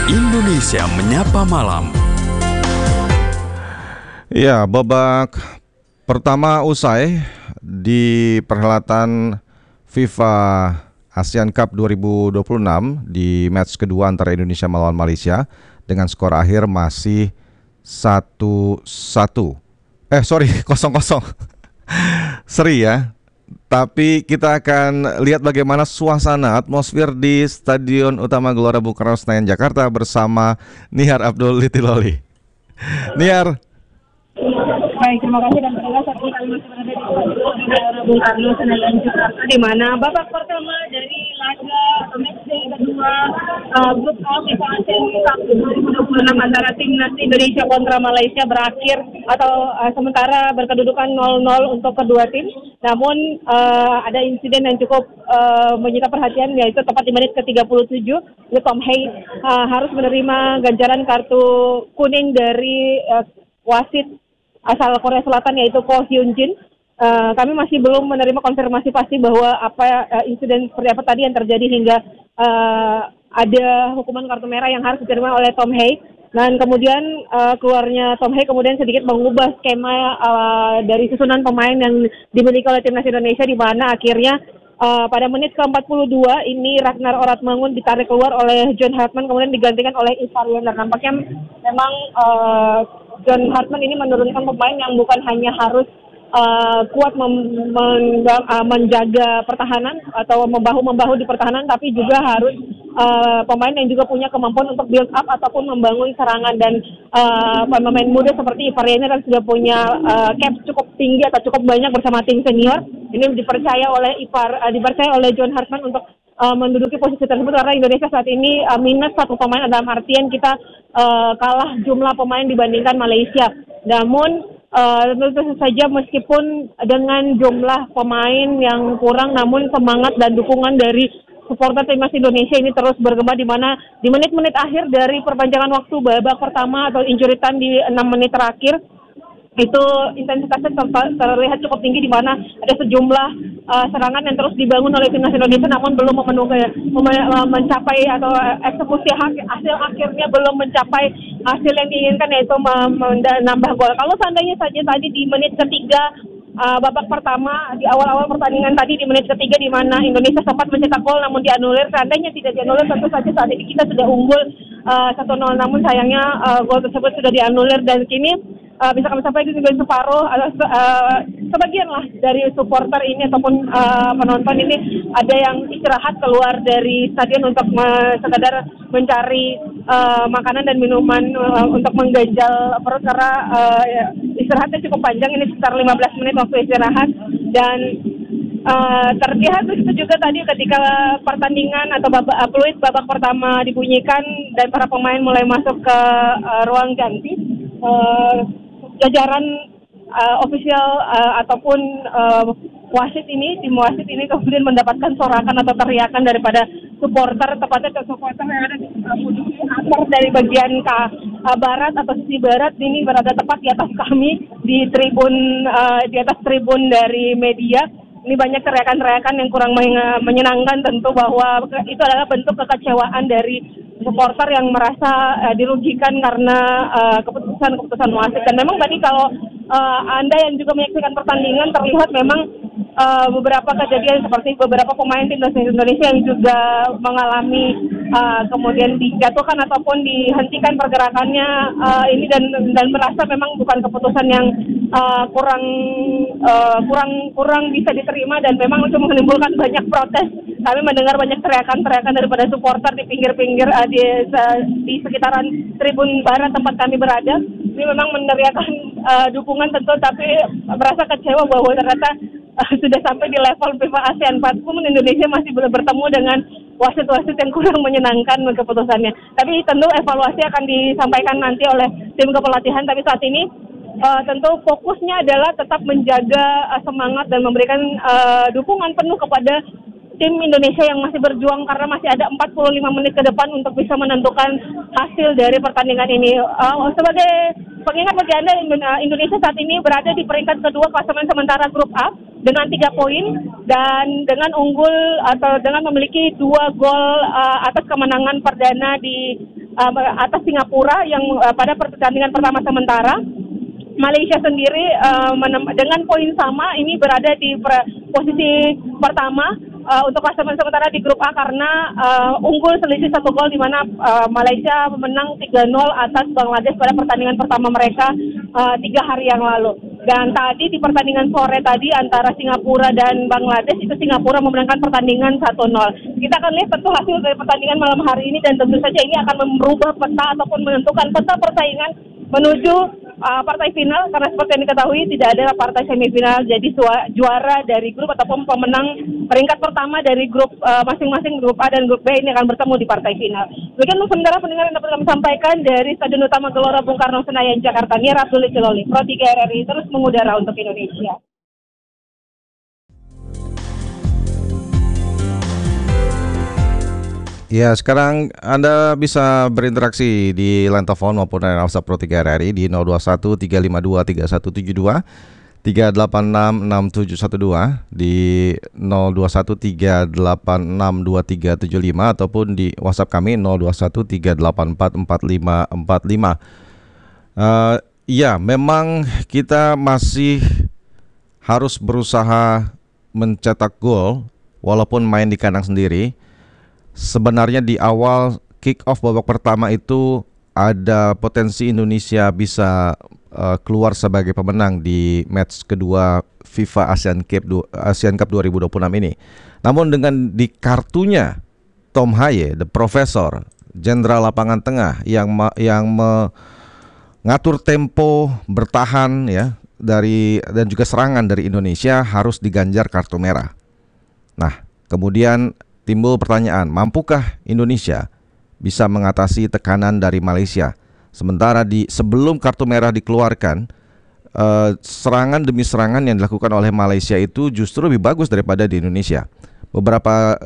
Indonesia Menyapa Malam. Ya, babak pertama usai di perhelatan FIFA ASEAN Cup 2026 di match kedua antara Indonesia melawan Malaysia dengan skor akhir masih 1-1. 0-0. Seri ya. Tapi kita akan lihat bagaimana suasana atmosfer di Stadion Utama Gelora Bung Karno Senayan Jakarta bersama Nihar Abdul Litiloli. Nihar. Baik, terima kasih dan terima kasih kami masih berada di Stadion Gelora Bung Karno Senayan Jakarta, di mana babak pertama dari laga matchday kedua grup A FIFA ASEAN Cup 2026 antara timnas Indonesia kontra Malaysia berakhir atau sementara berkedudukan 0-0 untuk kedua tim. Namun ada insiden yang cukup menyita perhatian, yaitu tepat di menit ke-37 Tom Hei harus menerima ganjaran kartu kuning dari wasit asal Korea Selatan, yaitu Ko Hyun Jin. Kami masih belum menerima konfirmasi pasti bahwa insiden seperti apa tadi yang terjadi hingga ada hukuman kartu merah yang harus diterima oleh Tom Hei. Dan kemudian keluarnya Tom Hei kemudian sedikit mengubah skema dari susunan pemain yang dimiliki oleh timnas Indonesia, di mana akhirnya pada menit ke-42 ini Ragnar Oratmangun ditarik keluar oleh John Hartman, kemudian digantikan oleh Ivar Werner. Nampaknya memang John Hartman ini menurunkan pemain yang bukan hanya harus kuat menjaga pertahanan atau membahu-membahu di pertahanan, tapi juga harus pemain yang juga punya kemampuan untuk build up ataupun membangun serangan. Dan pemain muda seperti Ivar Werner sudah punya cap cukup tinggi atau cukup banyak bersama tim senior. Ini dipercaya oleh John Hartman untuk menduduki posisi tersebut, karena Indonesia saat ini minus satu pemain, dalam artian kita kalah jumlah pemain dibandingkan Malaysia. Namun tentu saja meskipun dengan jumlah pemain yang kurang, namun semangat dan dukungan dari supporter timnas Indonesia ini terus bergema, di mana di menit-menit akhir dari perpanjangan waktu babak pertama atau injury time di 6 menit terakhir itu intensitasnya terlihat cukup tinggi, di mana ada sejumlah serangan yang terus dibangun oleh timnas Indonesia, namun belum mencapai atau eksekusi hasil akhirnya belum mencapai hasil yang diinginkan, yaitu menambah gol. Kalau seandainya saja tadi di menit ketiga babak pertama, di awal-awal pertandingan tadi di menit ketiga, di mana Indonesia sempat mencetak gol namun dianulir, seandainya tidak dianulir tentu saja saat ini kita sudah unggul 1-0, namun sayangnya gol tersebut sudah dianulir. Dan kini bisa kami sampaikan juga separuh sebagian lah dari supporter ini ataupun penonton ini ada yang istirahat keluar dari stadion untuk sekadar mencari makanan dan minuman untuk mengganjal perut, karena istirahatnya cukup panjang, ini sekitar 15 menit waktu istirahat. Dan terlihat begitu juga tadi ketika pertandingan atau peluit babak pertama dibunyikan dan para pemain mulai masuk ke ruang ganti, jajaran ofisial ataupun tim wasit ini kemudian mendapatkan sorakan atau teriakan daripada supporter, tepatnya supporter yang ada di akar dari bagian barat atau sisi barat, ini berada tepat di atas kami di atas tribun dari media. Ini banyak teriakan-teriakan yang kurang menyenangkan, tentu bahwa itu adalah bentuk kekecewaan dari supporter yang merasa dirugikan karena keputusan wasit. Dan memang tadi kalau Anda yang juga menyaksikan pertandingan, terlihat memang beberapa kejadian seperti beberapa pemain timnas Indonesia yang juga mengalami kemudian dijatuhkan ataupun dihentikan pergerakannya ini dan merasa memang bukan keputusan yang kurang bisa diterima, dan memang itu menimbulkan banyak protes. Kami mendengar banyak teriakan-teriakan daripada supporter di pinggir-pinggir di sekitaran tribun barat tempat kami berada. Ini memang meneriakan dukungan tentu, tapi merasa kecewa bahwa ternyata sudah sampai di level FIFA ASEAN 4 pun Indonesia masih belum bertemu dengan wasit-wasit yang kurang menyenangkan keputusannya. Tapi tentu evaluasi akan disampaikan nanti oleh tim kepelatihan. Tapi saat ini tentu fokusnya adalah tetap menjaga semangat dan memberikan dukungan penuh kepada tim Indonesia yang masih berjuang, karena masih ada 45 menit ke depan untuk bisa menentukan hasil dari pertandingan ini. Sebagai pengingat bagi Anda, Indonesia saat ini berada di peringkat kedua klasemen sementara grup A dengan 3 poin dan dengan unggul atau dengan memiliki 2 gol atas kemenangan perdana di atas Singapura yang pada pertandingan pertama sementara. Malaysia sendiri dengan poin sama ini berada di posisi pertama untuk klasemen sementara di grup A karena unggul selisih 1 gol di mana Malaysia menang 3-0 atas Bangladesh pada pertandingan pertama mereka 3 hari yang lalu. Dan tadi di pertandingan sore tadi antara Singapura dan Bangladesh itu Singapura memenangkan pertandingan 1-0. Kita akan lihat tentu hasil dari pertandingan malam hari ini dan tentu saja ini akan merubah peta ataupun menentukan peta persaingan menuju partai final karena seperti yang diketahui tidak ada partai semifinal, jadi juara dari grup ataupun pemenang peringkat pertama dari grup masing-masing grup A dan grup B ini akan bertemu di partai final. Demikian untuk sementara pendengar yang dapat kami sampaikan dari Stadion Utama Gelora Bung Karno Senayan Jakarta. Niar Abdul Ciloli, Pro 3 RRI terus mengudara untuk Indonesia. Ya, sekarang Anda bisa berinteraksi di line telepon maupun dari WhatsApp Pro 3 RRI di 021 352 3172 386 6712 di 021 386 2375 ataupun di WhatsApp kami 021 384 4545. Ya, memang kita masih harus berusaha mencetak gol walaupun main di kandang sendiri. Sebenarnya di awal kick off babak pertama itu ada potensi Indonesia bisa keluar sebagai pemenang di match kedua FIFA Asian Cup 2026 ini. Namun dengan di kartunya Tom Haye, the professor, jenderal lapangan tengah yang mengatur tempo bertahan ya dan juga serangan dari Indonesia harus diganjar kartu merah. Nah, kemudian timbul pertanyaan, mampukah Indonesia bisa mengatasi tekanan dari Malaysia? Sementara sebelum kartu merah dikeluarkan, serangan demi serangan yang dilakukan oleh Malaysia itu justru lebih bagus daripada di Indonesia. Beberapa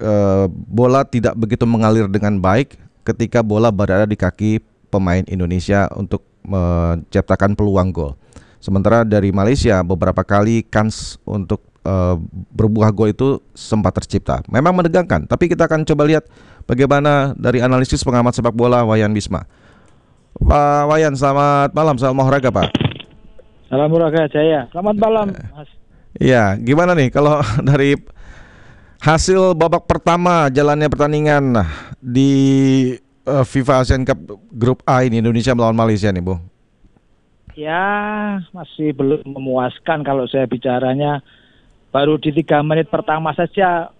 bola tidak begitu mengalir dengan baik ketika bola berada di kaki pemain Indonesia untuk menciptakan peluang gol. Sementara dari Malaysia beberapa kali kans untuk berbuah gol itu sempat tercipta. Memang menegangkan, tapi kita akan coba lihat bagaimana dari analisis pengamat sepak bola Wayan Bisma. Pak Wayan, selamat malam, salam olahraga Pak. Salam olahraga Jaya. Selamat malam Mas. Iya, gimana nih kalau dari hasil babak pertama jalannya pertandingan di FIFA Asian Cup Grup A ini, Indonesia melawan Malaysia nih, Bu? Ya, masih belum memuaskan kalau saya bicaranya. Baru di 3 menit pertama saja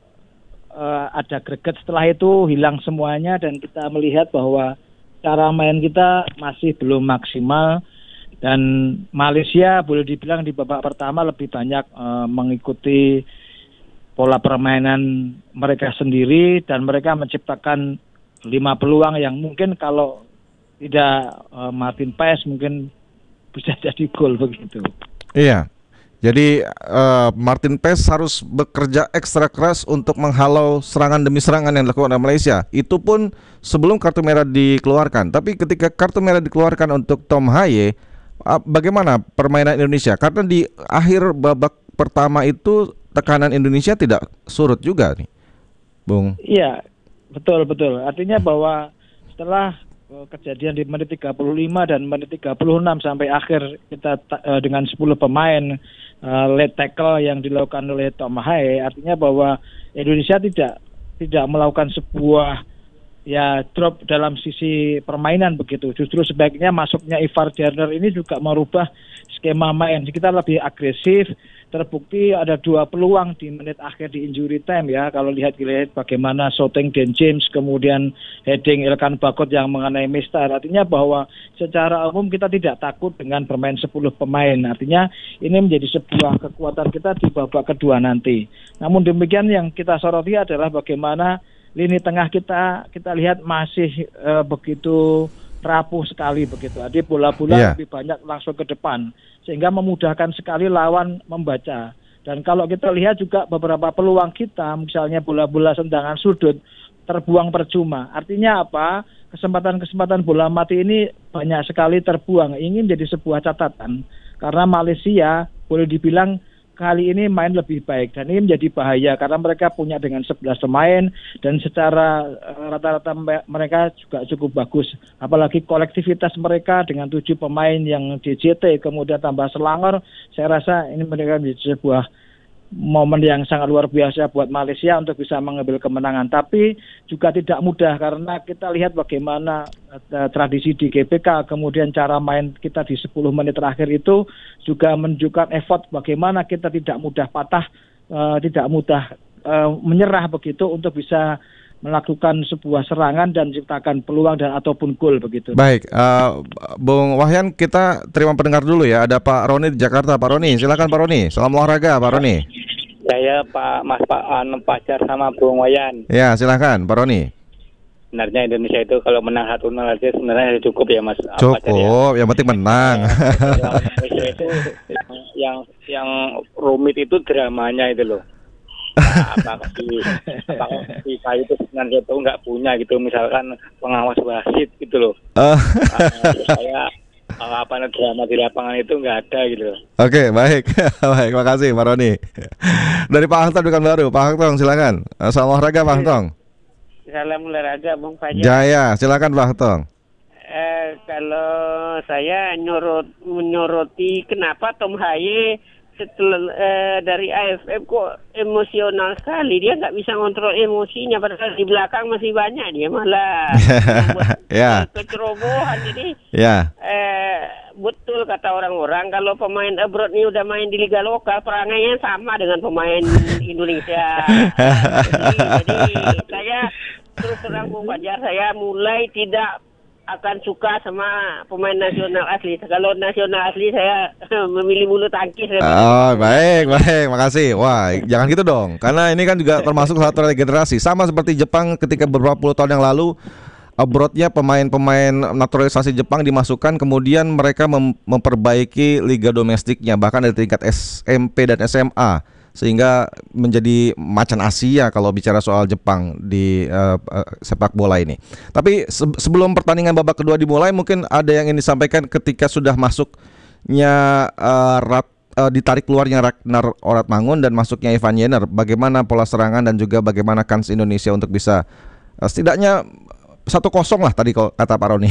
ada greget, setelah itu hilang semuanya dan kita melihat bahwa cara main kita masih belum maksimal dan Malaysia boleh dibilang di babak pertama lebih banyak mengikuti pola permainan mereka sendiri dan mereka menciptakan 5 peluang yang mungkin kalau tidak Martin Paes mungkin bisa jadi gol begitu. Iya. Jadi Martin Paes harus bekerja ekstra keras untuk menghalau serangan demi serangan yang dilakukan oleh Malaysia. Itu pun sebelum kartu merah dikeluarkan. Tapi ketika kartu merah dikeluarkan untuk Tom Haye, bagaimana permainan Indonesia? Karena di akhir babak pertama itu tekanan Indonesia tidak surut juga nih, Bung. Iya, betul. Artinya bahwa setelah kejadian di menit 35 dan menit 36 sampai akhir kita dengan 10 pemain late tackle yang dilakukan oleh Tom Haye, artinya bahwa Indonesia tidak melakukan sebuah drop dalam sisi permainan begitu. Justru sebaiknya masuknya Ivar Derner ini juga merubah skema main. Kita lebih agresif. Terbukti ada 2 peluang di menit akhir di injury time ya. Kalau lihat bagaimana shooting Dan James kemudian heading Ilkan Bakot yang mengenai Mistar. Artinya bahwa secara umum kita tidak takut dengan bermain 10 pemain. Artinya ini menjadi sebuah kekuatan kita di babak kedua nanti. Namun demikian yang kita soroti adalah bagaimana lini tengah kita lihat masih begitu rapuh sekali begitu. Jadi bola-bola lebih banyak langsung ke depan sehingga memudahkan sekali lawan membaca. Dan kalau kita lihat juga beberapa peluang kita, misalnya bola-bola tendangan sudut terbuang percuma. Artinya apa? Kesempatan-kesempatan bola mati ini banyak sekali terbuang. Ingin jadi sebuah catatan karena Malaysia boleh dibilang kali ini main lebih baik, dan ini menjadi bahaya karena mereka punya dengan 11 pemain dan secara rata-rata mereka juga cukup bagus, apalagi kolektivitas mereka dengan 7 pemain yang DJT kemudian tambah Selangor. Saya rasa ini mereka menjadi sebuah momen yang sangat luar biasa buat Malaysia untuk bisa mengambil kemenangan. Tapi juga tidak mudah karena kita lihat bagaimana tradisi di GBK, kemudian cara main kita di 10 menit terakhir itu juga menunjukkan effort bagaimana kita tidak mudah patah, tidak mudah menyerah begitu untuk bisa melakukan sebuah serangan dan ciptakan peluang dan ataupun gol begitu. Baik, Bung Wahyan, kita terima pendengar dulu ya. Ada Pak Roni di Jakarta. Pak Roni, silakan Pak Roni. Salam olahraga, Pak Roni. Saya Pacar sama Bung Wayan. Ya, silakan Pak Roni. Sebenarnya Indonesia itu kalau menang 1-0 aja sebenarnya cukup ya Mas. Cukup, yang penting menang. Indonesia itu yang rumit itu dramanya itu loh. Apakah FIFA itu sebenarnya itu nggak punya gitu, misalkan pengawas wasit gitu loh. Saya drama di lapangan itu nggak ada gitu. Oke, baik. Baik, makasih Pak Roni. Dari Pak Hangtong Pekanbaru. Pak Hangtong silakan. Salam olahraga Pak Hangtong. Salam olahraga Bung Fajar. Jaya, silakan Pak Hangtong. Kalau saya menyoroti kenapa Tom Haye setelah dari AFF kok emosional sekali, dia nggak bisa kontrol emosinya, padahal di belakang masih banyak dia malah kecerobohan. Jadi betul kata orang-orang kalau pemain abroad ini udah main di liga lokal perangainya sama dengan pemain Indonesia. Jadi saya terus terang Bung Fajar, saya mulai tidak akan suka sama pemain nasional asli. Kalau nasional asli saya memilih bulu tangkis. Oh, baik, makasih. Wah, jangan gitu dong. Karena ini kan juga termasuk satu regenerasi. Sama seperti Jepang ketika beberapa puluh tahun yang lalu, abroadnya pemain-pemain naturalisasi Jepang dimasukkan, kemudian mereka memperbaiki liga domestiknya, bahkan dari tingkat SMP dan SMA. Sehingga menjadi macan Asia kalau bicara soal Jepang di sepak bola ini. Tapi sebelum pertandingan babak kedua dimulai, mungkin ada yang ingin disampaikan ketika sudah masuknya ditarik keluarnya Ragnar Oratmangun dan masuknya Ivan Jenner. Bagaimana pola serangan dan juga bagaimana kans Indonesia untuk bisa setidaknya 1-0 lah tadi kata Pak Roni.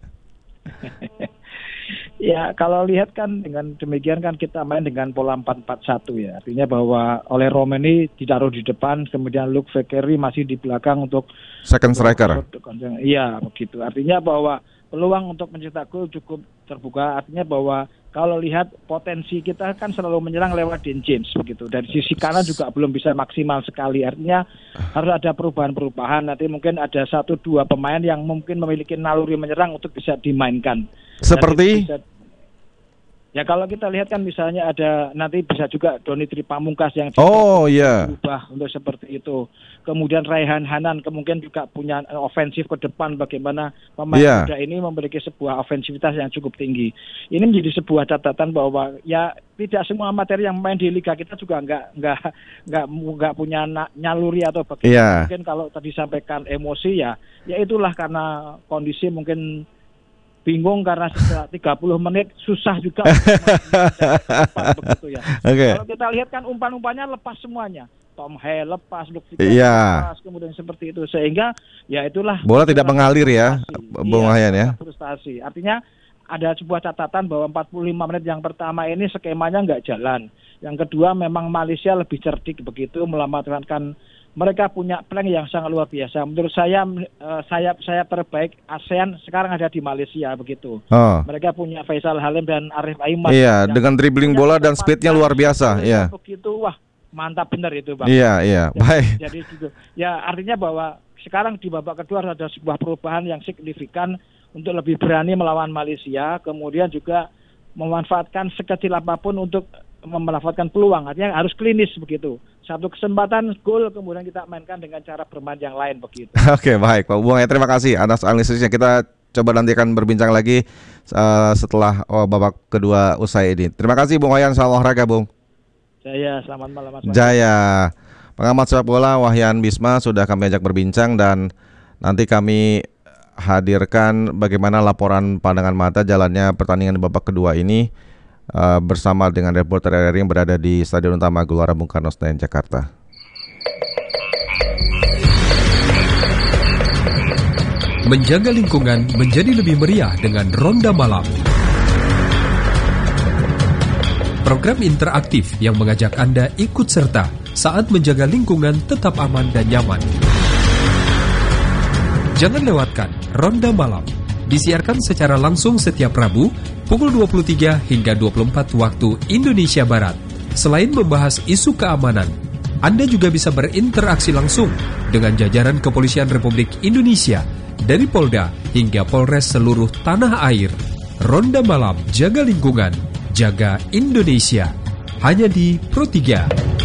Ya, kalau lihat kan dengan demikian kan kita main dengan pola 4-4-1 ya. Artinya bahwa oleh Romani ditaruh di depan, kemudian Luke Vekeri masih di belakang untuk second striker. Iya, begitu. Artinya bahwa peluang untuk mencetak gol cukup terbuka. Artinya bahwa kalau lihat potensi kita kan selalu menyerang lewat Dean James begitu. Dari sisi kanan juga belum bisa maksimal sekali. Artinya harus ada perubahan-perubahan. Nanti mungkin ada 1-2 pemain yang mungkin memiliki naluri menyerang untuk bisa dimainkan. Seperti? Ya kalau kita lihat kan misalnya ada nanti bisa juga Donitri Pamungkas yang berubah untuk seperti itu. Kemudian Raihan Hanan kemungkinan juga punya ofensif ke depan, bagaimana pemain muda ini memiliki sebuah ofensivitas yang cukup tinggi. Ini menjadi sebuah catatan bahwa ya tidak semua materi yang main di liga kita juga nggak punya nyaluri atau bagaimana. Mungkin kalau tadi sampaikan emosi ya itulah karena kondisi mungkin bingung karena setelah 30 menit susah juga begitu ya. Kalau kita lihat kan umpan-umpannya lepas semuanya. Tom Haye lepas, Luke lepas, kemudian seperti itu sehingga ya itulah bola tidak mengalir ya, Bung Wahyan ya. Frustasi. Artinya ada sebuah catatan bahwa 45 menit yang pertama ini skemanya nggak jalan. Yang kedua memang Malaysia lebih cerdik begitu melamatkan. Mereka punya plan yang sangat luar biasa. Menurut saya terbaik ASEAN sekarang ada di Malaysia begitu. Mereka punya Faisal Halim dan Arif Aiman. Iya, dengan dribbling bola dan speednya luar biasa. Iya. Begitu, wah mantap benar itu Bang. Iya. Baik. Jadi juga, ya artinya bahwa sekarang di babak kedua ada sebuah perubahan yang signifikan untuk lebih berani melawan Malaysia. Kemudian juga memanfaatkan sekecil apapun untuk memanfaatkan peluang. Artinya harus klinis begitu. Satu kesempatan gol kemudian kita mainkan dengan cara bermain yang lain begitu. Oke, baik Pak Bung, terima kasih atas analisisnya. Kita coba nanti akan berbincang lagi setelah babak kedua usai ini. Terima kasih Bung Wahyan, salam olahraga Bung. Jaya, selamat malam Mas. Jaya. Pengamat sepak bola Wahyan Bisma sudah kami ajak berbincang dan nanti kami hadirkan bagaimana laporan pandangan mata jalannya pertandingan di babak kedua ini. bersama dengan reporter RRI yang berada di Stadion Utama Gelora Bung Karno Senayan, Jakarta. Menjaga lingkungan menjadi lebih meriah dengan Ronda Malam. Program interaktif yang mengajak Anda ikut serta saat menjaga lingkungan tetap aman dan nyaman. Jangan lewatkan Ronda Malam. Disiarkan secara langsung setiap Rabu pukul 23 hingga 24 waktu Indonesia Barat. Selain membahas isu keamanan, Anda juga bisa berinteraksi langsung dengan jajaran Kepolisian Republik Indonesia dari Polda hingga Polres seluruh tanah air. Ronda Malam, jaga lingkungan, jaga Indonesia. Hanya di Pro 3.